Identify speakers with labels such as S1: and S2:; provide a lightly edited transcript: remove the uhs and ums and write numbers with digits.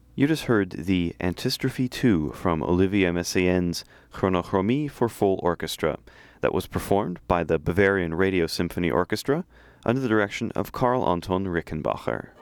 S1: You just heard the Antistrophe 2 from Olivier Messiaen's Chronochronie for full orchestra, that was performed by the Bavarian Radio Symphony Orchestra under the direction of Karl Anton Rickenbacher.